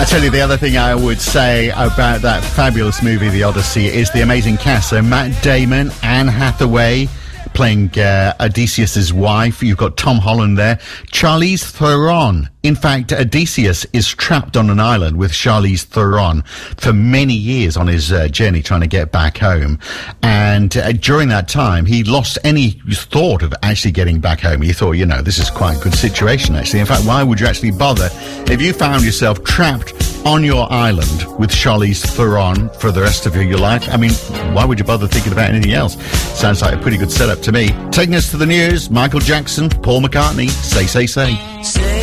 tell you, the other thing I would say about that fabulous movie, The Odyssey, is the amazing cast. So Matt Damon, Anne Hathaway, playing Odysseus' wife. You've got Tom Holland there. Charlize Theron. In fact, Odysseus is trapped on an island with Charlize Theron for many years on his journey trying to get back home. And during that time, he lost any thought of actually getting back home. He thought, this is quite a good situation, actually. In fact, why would you actually bother if you found yourself trapped on your island with Charlize Theron for the rest of your life? I mean, why would you bother thinking about anything else? Sounds like a pretty good setup to me. Taking us to the news, Michael Jackson, Paul McCartney, Say, Say, Say.